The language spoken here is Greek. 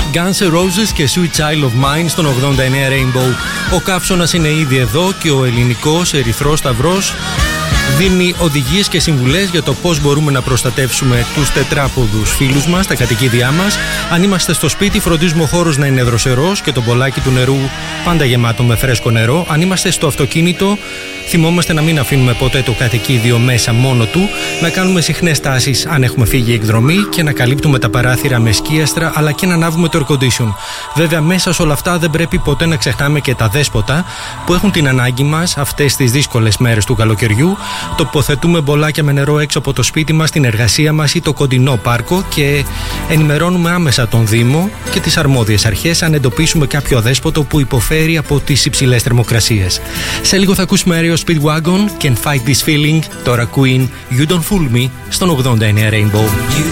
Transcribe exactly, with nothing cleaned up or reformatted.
Guns N' Roses και Sweet Child of Mine στον ογδόντα εννέα Rainbow. Ο καύσωνας είναι ήδη εδώ και ο ελληνικός Ερυθρός Σταυρός δίνει οδηγίες και συμβουλές για το πώς μπορούμε να προστατεύσουμε τους τετράποδους φίλους μας, τα κατοικίδια μας. Αν είμαστε στο σπίτι, φροντίζουμε ο χώρος να είναι δροσερός και το μπολάκι του νερού πάντα γεμάτο με φρέσκο νερό. Αν είμαστε στο αυτοκίνητο, θυμόμαστε να μην αφήνουμε ποτέ το κατοικίδιο μέσα μόνο του, να κάνουμε συχνές τάσεις αν έχουμε φύγει εκδρομή και να καλύπτουμε τα παράθυρα με σκίαστρα, αλλά και να ανάβουμε το air condition. Βέβαια, μέσα σε όλα αυτά δεν πρέπει ποτέ να ξεχνάμε και τα δέσποτα που έχουν την ανάγκη μας αυτές τις δύσκολες μέρες του καλοκαιριού. Τοποθετούμε μπολάκια με νερό έξω από το σπίτι μας, την εργασία μας ή το κοντινό πάρκο και ενημερώνουμε άμεσα τον Δήμο και τις αρμόδιες αρχές αν εντοπίσουμε κάποιο αδέσποτο που υποφέρει από τις υψηλές θερμοκρασίες. Σε λίγο θα ακούσουμε Aerial Speedwagon, Can't Fight This Feeling, τώρα Queen, You Don't Fool Me στον ογδόντα εννέα Rainbow.